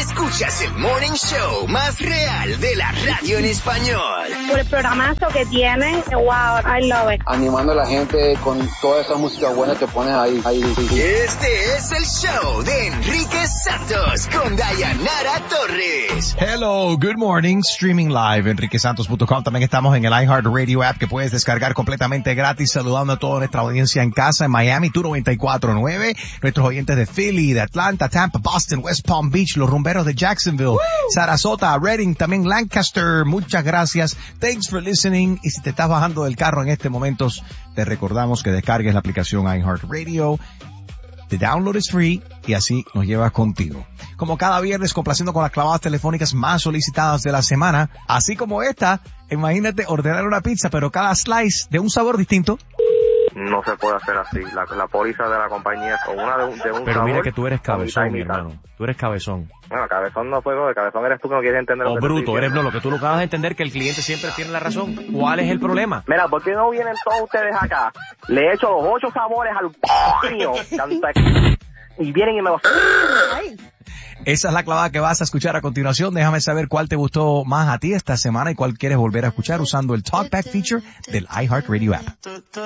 Escuchas el morning show más real de la radio en español. Por el programazo que tienen, wow, I love it. Animando a la gente con toda esa música buena que pones ahí. Este es el show de Enrique Santos con Dayanara Torres. Hello, good morning, streaming live, enriquesantos.com. También estamos en el iHeartRadio app que puedes descargar completamente gratis, saludando a toda nuestra audiencia en casa, en Miami, tú 94.9, nuestros oyentes de Philly, de Atlanta, Tampa, Boston, West Palm Beach, los rumberos de Jacksonville, Sarasota, Redding, también Lancaster. Muchas gracias. Thanks for listening. Y si te estás bajando del carro en este momento, te recordamos que descargues la aplicación iHeartRadio. The download is free y así nos llevas contigo. Como cada viernes, complaciendo con las clavadas telefónicas más solicitadas de la semana, así como esta, imagínate ordenar una pizza, pero cada slice de un sabor distinto. No se puede hacer así. La póliza de la compañía es una de un Pero sabor, mira que tú eres cabezón, mi mitad. hermano. Tú eres cabezón. Bueno, cabezón no fue, de cabezón eres tú que no quieres entender lo O que te bruto, estoy eres diciendo. lo que tú lo acabas de entender, que el cliente siempre tiene la razón. ¿Cuál es el problema? Mira, ¿por qué no vienen todos ustedes acá? Le he hecho los 8 sabores al mío, y vienen y me los... Esa es la clavada que vas a escuchar a continuación. Déjame saber cuál te gustó más a ti esta semana y cuál quieres volver a escuchar usando el Talkback feature del iHeartRadio app.